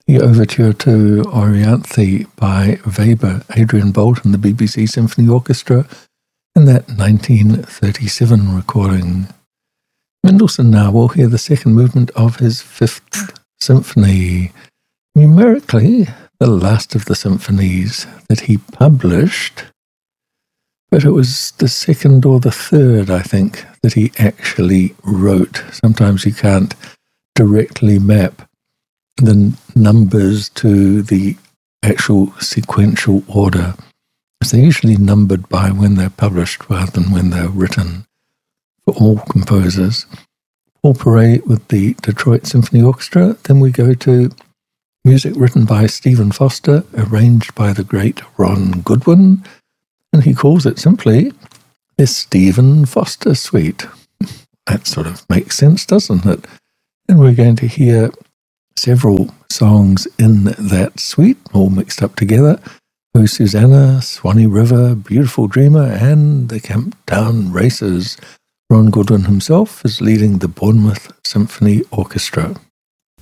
The overture to Orianthe by Weber, Adrian Boult and the BBC Symphony Orchestra in that 1937 recording. Mendelssohn now will hear the second movement of his Fifth Symphony, numerically the last of the symphonies that he published, but it was the second or the third, I think, that he actually wrote. Sometimes you can't directly map the numbers to the actual sequential order. They're usually numbered by when they're published rather than when they're written for all composers. Paul Paray with the Detroit Symphony Orchestra. Then we go to music written by Stephen Foster, arranged by the great Ron Goodwin, and he calls it simply the Stephen Foster Suite. That sort of makes sense, doesn't it? And we're going to hear several songs in that suite, all mixed up together. Oh, Susanna, Swanee River, Beautiful Dreamer, and the Camptown Races. Ron Goodwin himself is leading the Bournemouth Symphony Orchestra.